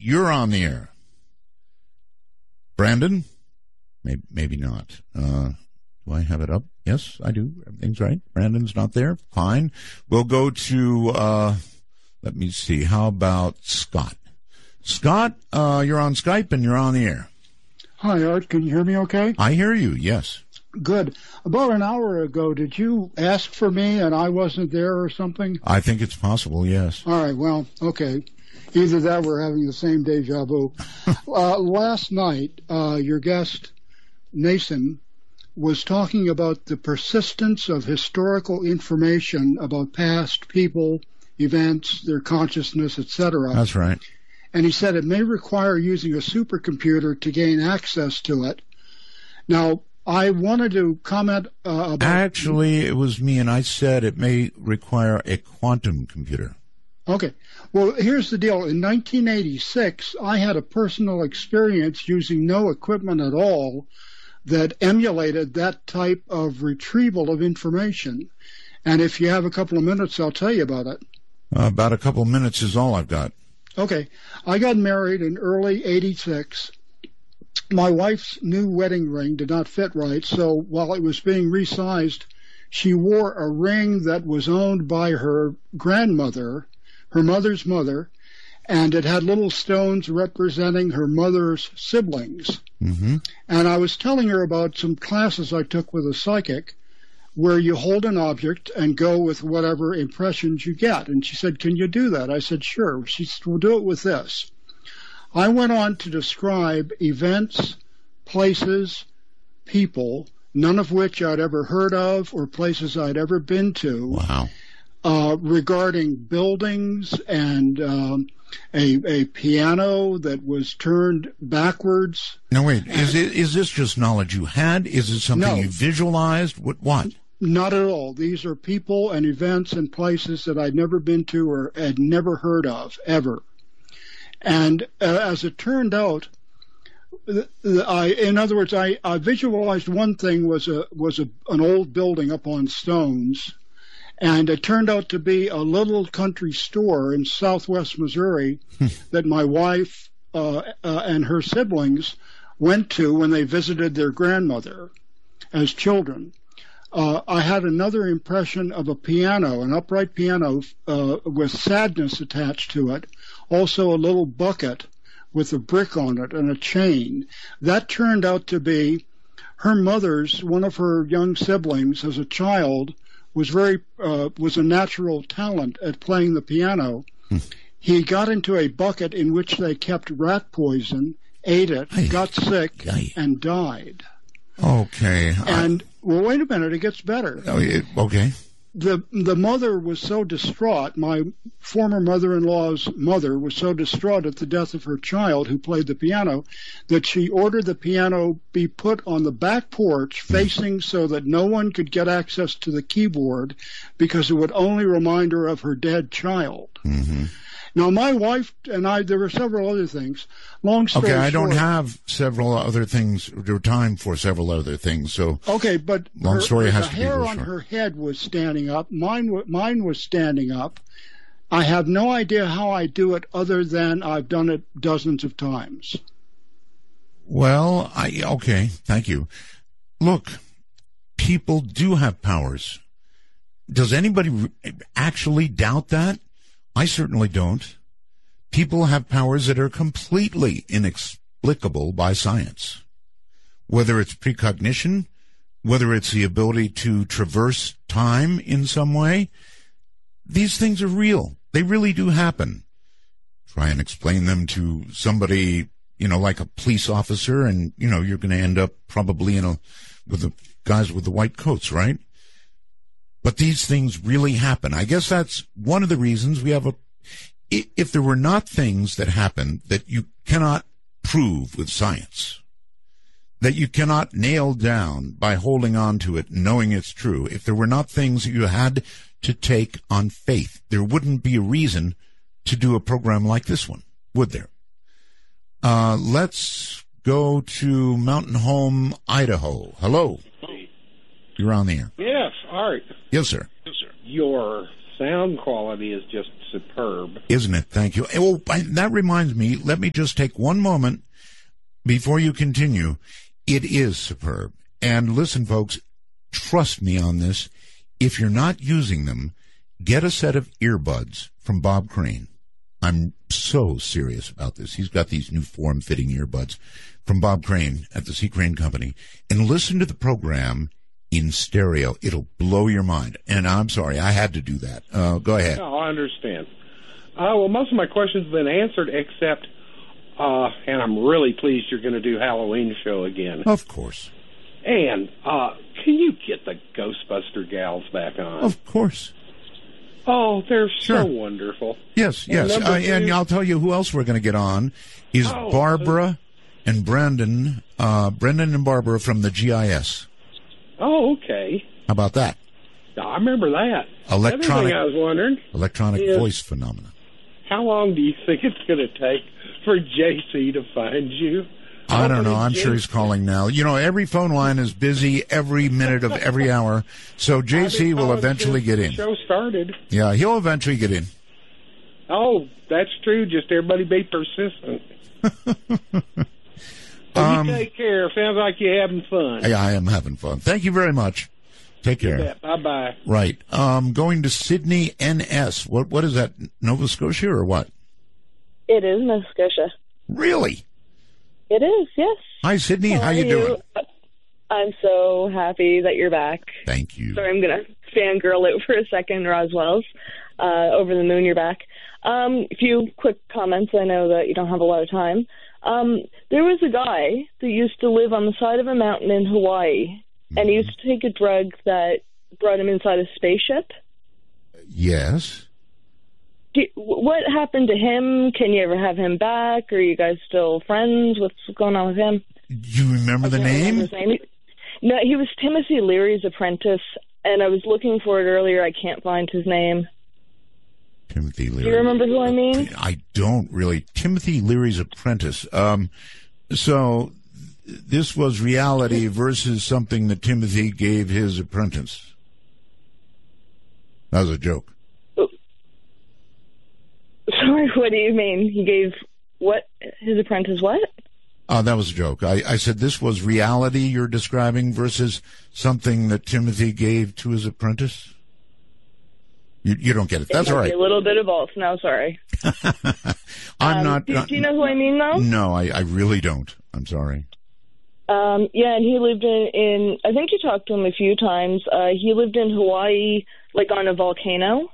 you're on the air. Brandon? Maybe not. Do I have it up? Yes, I do. Everything's right. Brandon's not there. Fine. We'll go to, let me see. How about Scott? Scott, you're on Skype and you're on the air. Hi, Art. Can you hear me okay? I hear you, yes. Good. About an hour ago, did you ask for me and I wasn't there or something? I think it's possible, yes. All right, well, okay. Either that or we're having the same deja vu. Last night, your guest, Nathan, was talking about the persistence of historical information about past people, events, their consciousness, etc. That's right. And he said it may require using a supercomputer to gain access to it. Now, I wanted to comment about... Actually, it was me, and I said it may require a quantum computer. Okay. Well, here's the deal. In 1986, I had a personal experience using no equipment at all that emulated that type of retrieval of information. And if you have a couple of minutes, I'll tell you about it. About a couple of minutes is all I've got. Okay. I got married in early 86. My wife's new wedding ring did not fit right, so while it was being resized, she wore a ring that was owned by her grandmother, her mother's mother, and it had little stones representing her mother's siblings. Mm-hmm. And I was telling her about some classes I took with a psychic where you hold an object and go with whatever impressions you get. And she said, "Can you do that?" I said, "Sure." She said, "We'll do it with this." I went on to describe events, places, people, none of which I'd ever heard of or places I'd ever been to. Wow. Regarding buildings and a piano that was turned backwards. Now wait, is this just knowledge you had? Is it something you visualized? What? Not at all. These are people and events and places that I'd never been to or had never heard of, ever. And as it turned out, in other words, I visualized one thing was an old building up on stones, and it turned out to be a little country store in southwest Missouri that my wife and her siblings went to when they visited their grandmother as children. I had another impression of a piano, an upright piano with sadness attached to it, also a little bucket with a brick on it and a chain. That turned out to be her mother's, one of her young siblings as a child, was a natural talent at playing the piano. He got into a bucket in which they kept rat poison, ate it, got sick, and died. Okay. And, well, wait a minute, it gets better. Okay. The mother was so distraught, my former mother-in-law's mother was so distraught at the death of her child who played the piano that she ordered the piano be put on the back porch facing so that no one could get access to the keyboard because it would only remind her of her dead child. Mm-hmm. Now, my wife and I, there were several other things. Long story short. Okay, I don't have several other things, or time for several other things, so. Okay, but long story has to be the hair real on short. her head was standing up. Mine was standing up. I have no idea how I do it other than I've done it dozens of times. Well, okay, thank you. Look, people do have powers. Does anybody actually doubt that? I certainly don't. People have powers that are completely inexplicable by science. Whether it's precognition, whether it's the ability to traverse time in some way, these things are real. They really do happen. Try and explain them to somebody, like a police officer, and, you're going to end up probably with the guys with the white coats, right? But these things really happen. I guess that's one of the reasons we have if there were not things that happen that you cannot prove with science, that you cannot nail down by holding on to it, knowing it's true, if there were not things that you had to take on faith, there wouldn't be a reason to do a program like this one, would there? Let's go to Mountain Home, Idaho. Hello. You're on the air. Yes, Art. Yes, sir. Your sound quality is just superb. Isn't it? Thank you. Well, that reminds me, let me just take one moment before you continue. It is superb. And listen, folks, trust me on this. If you're not using them, get a set of earbuds from Bob Crane. I'm so serious about this. He's got these new form-fitting earbuds from Bob Crane at the C. Crane Company. And listen to the program in stereo. It'll blow your mind. And I'm sorry, I had to do that. Go ahead. No, I understand. Well, most of my questions have been answered, except, and I'm really pleased you're going to do Halloween show again. Of course. And can you get the Ghostbuster gals back on? Of course. Oh, they're Sure. so wonderful. Yes, yes. And I'll tell you who else we're going to get on is Barbara and Brendan and Barbara from the GIS. Oh, okay. How about that? I remember that. Another thing I was wondering, Electronic voice phenomena. how long do you think it's going to take for JC to find you? I don't know. I'm sure he's calling now. You know, every phone line is busy every minute of every hour. So JC will eventually get in. The show started. Yeah, he'll eventually get in. Oh, that's true. Just everybody be persistent. You take care. Sounds like you're having fun. Yeah, I am having fun. Thank you very much. Take care. Bye-bye. Right. Going to Sydney, NS. What is that, Nova Scotia or what? It is Nova Scotia. Really? It is, yes. Hi, Sydney. How you doing? I'm so happy that you're back. Thank you. Sorry, I'm going to fangirl out for a second, Roswell's. Over the moon, you're back. A few quick comments. I know that you don't have a lot of time. There was a guy that used to live on the side of a mountain in Hawaii, and he used to take a drug that brought him inside a spaceship. Yes. What happened to him? Can you ever have him back? Are you guys still friends? What's going on with him? Do you remember the name? His name? No, he was Timothy Leary's apprentice, and I was looking for it earlier. I can't find his name. Timothy Leary. Do you remember who I mean? I don't really. Timothy Leary's apprentice. So this was reality versus something that Timothy gave his apprentice. That was a joke. Sorry, what do you mean? He gave what? His apprentice what? That was a joke. I said this was reality you're describing versus something that Timothy gave to his apprentice. You don't get it. That's all right. A little bit of both. No, sorry. I'm not. Do you know who I mean, though? No, I really don't. I'm sorry. Yeah, and he lived in I think you talked to him a few times. He lived in Hawaii, like on a volcano.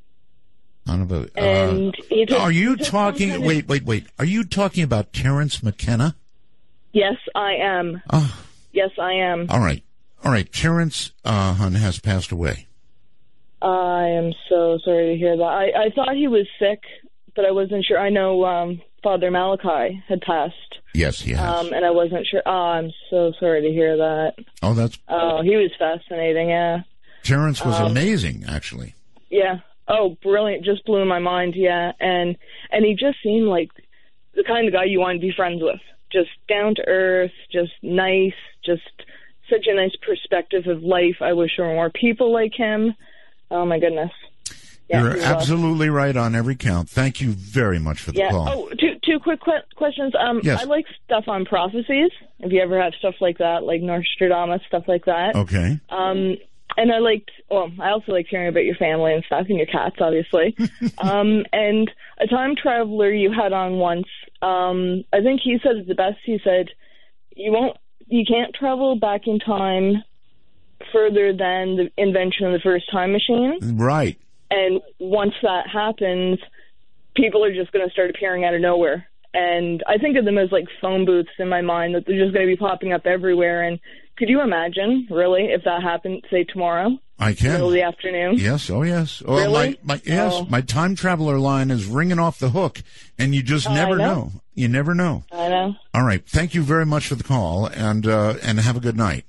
And are you talking? Wait. Are you talking about Terence McKenna? Yes, I am. Yes, I am. All right. Terence has passed away. I am so sorry to hear that. I thought he was sick, but I wasn't sure. I know Father Malachi had passed. Yes, he has. And I wasn't sure. Oh, I'm so sorry to hear that. Oh, he was fascinating, yeah. Terence was amazing, actually. Yeah. Oh, brilliant. Just blew my mind, yeah. And he just seemed like the kind of guy you want to be friends with. Just down to earth, just nice, just such a nice perspective of life. I wish there were more people like him. Oh, my goodness. Yeah, you're absolutely right on every count. Thank you very much for the call. Oh, two quick questions. Yes. I like stuff on prophecies. If you ever have stuff like that, like Nostradamus, stuff like that. Okay. And I also like hearing about your family and stuff, and your cats, obviously. And a time traveler you had on once, I think he said it the best. He said, you can't travel back in time further than the invention of the first time machine. Right. And once that happens, people are just going to start appearing out of nowhere. And I think of them as like phone booths in my mind, that they're just going to be popping up everywhere. And could you imagine, really, if that happened, say, tomorrow? I can. Middle of the afternoon? Yes, oh yes. Oh, really? My time traveler line is ringing off the hook, and you just never know. You never know. I know. All right. Thank you very much for the call, and have a good night.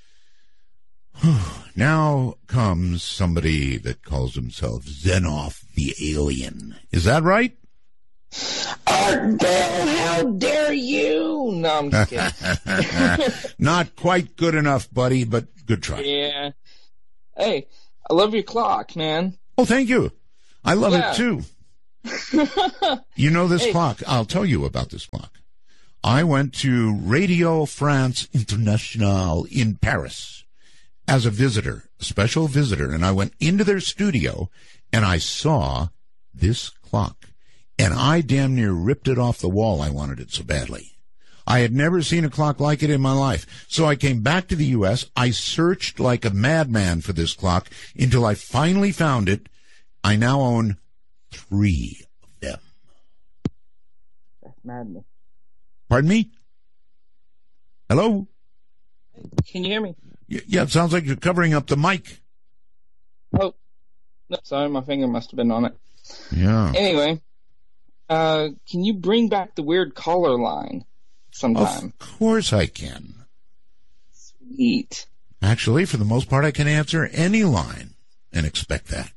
Now comes somebody that calls himself Xenoff the Alien. Is that right? Art Bell, how dare you? No, I'm just kidding. Not quite good enough, buddy, but good try. Yeah. Hey, I love your clock, man. Oh, thank you. I love it too. You know this clock? I'll tell you about this clock. I went to Radio France Internationale in Paris as a visitor, a special visitor, and I went into their studio and I saw this clock. And I damn near ripped it off the wall. I wanted it so badly. I had never seen a clock like it in my life. So I came back to the U.S. I searched like a madman for this clock until I finally found it. I now own 3 of them. That's madness. Pardon me? Hello? Can you hear me? Yeah, it sounds like you're covering up the mic. Oh, no, sorry, my finger must have been on it. Yeah. Anyway, can you bring back the weird caller line sometime? Of course I can. Sweet. Actually, for the most part, I can answer any line and expect that.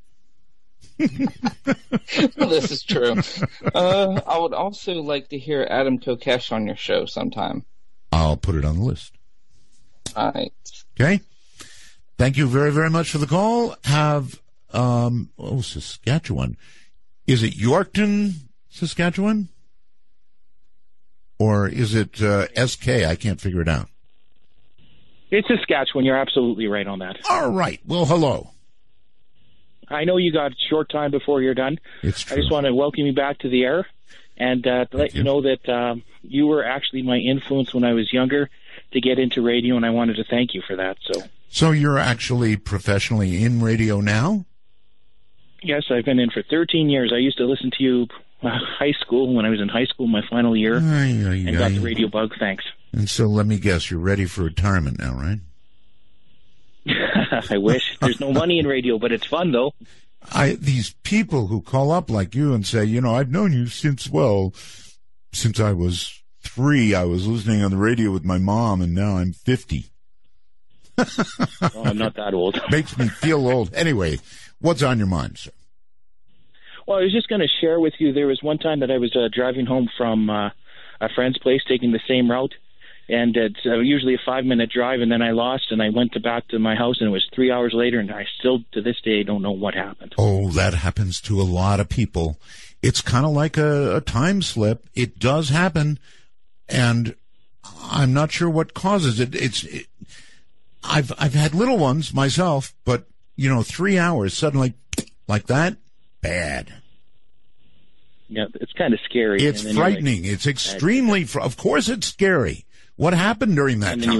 Well, this is true. I would also like to hear Adam Kokesh on your show sometime. I'll put it on the list. All right. Okay. Thank you very, very much for the call. Have, Saskatchewan. Is it Yorkton, Saskatchewan? Or is it SK? I can't figure it out. It's Saskatchewan. You're absolutely right on that. All right. Well, hello. I know you got a short time before you're done. It's true. I just want to welcome you back to the air and to let you know that you were actually my influence when I was younger to get into radio, and I wanted to thank you for that. So you're actually professionally in radio now? Yes, I've been in for 13 years. I used to listen to you high school, when I was in high school, my final year, and got the radio bug. Thanks. And so let me guess, you're ready for retirement now, right? I wish. There's no money in radio, but it's fun, though. These people who call up like you and say, I've known you since I was 3. I was listening on the radio with my mom, and now I'm 50. Oh, I'm not that old. Makes me feel old. Anyway, what's on your mind, sir? Well, I was just going to share with you, there was one time that I was driving home from a friend's place, taking the same route, and it's usually a 5-minute drive, and then I lost, and I went back to my house, and it was 3 hours later, and I still, to this day, don't know what happened. Oh, that happens to a lot of people. It's kind of like a time slip. It does happen, and I'm not sure what causes it. I've had little ones myself, but, 3 hours suddenly like that, bad. Yeah, it's kind of scary. It's frightening. It's extremely, of course it's scary. What happened during that time? And then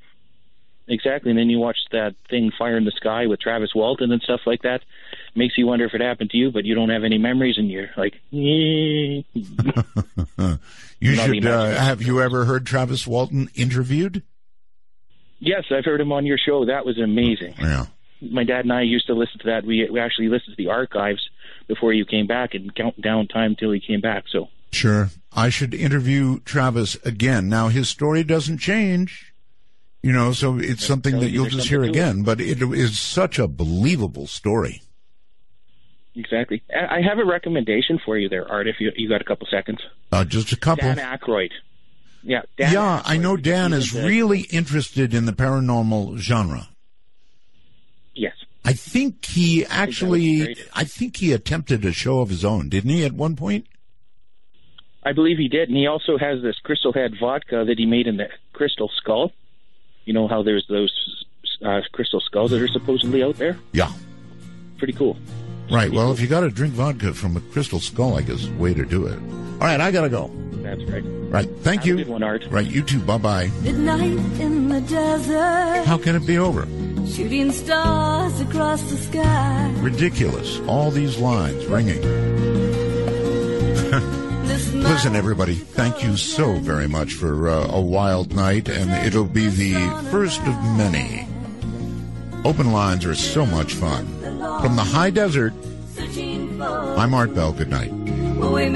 you watch that thing, Fire in the Sky, with Travis Walton and stuff like that. Makes you wonder if it happened to you, but you don't have any memories, and you're like, You should, have you ever heard Travis Walton interviewed? Yes, I've heard him on your show. That was amazing. Yeah. My dad and I used to listen to that. We actually listened to the archives before you came back and count down time till he came back. So sure, I should interview Travis again. Now his story doesn't change, so it's something that you'll just hear again. But it is such a believable story. Exactly. I have a recommendation for you there, Art. If you got a couple seconds. Just a couple. Dan Aykroyd. Yeah. Dan Aykroyd. I know Dan is really interested in the paranormal genre. Yes. I think he attempted a show of his own, didn't he, at one point? I believe he did, and he also has this Crystal Head vodka that he made in the Crystal Skull. You know how there's those crystal skulls that are supposedly out there? Yeah. Pretty cool. Right, well, if you got to drink vodka from a crystal skull, I guess is the way to do it. All right, I got to go. That's right. Right, thank you. Have a good one, Art. Right, you too, bye-bye. Midnight in the desert. How can it be over? Shooting stars across the sky. Ridiculous. All these lines ringing. Listen, everybody, thank you so very much for a wild night, and it'll be the first of many. Open lines are so much fun. From the high desert, I'm Art Bell. Good night.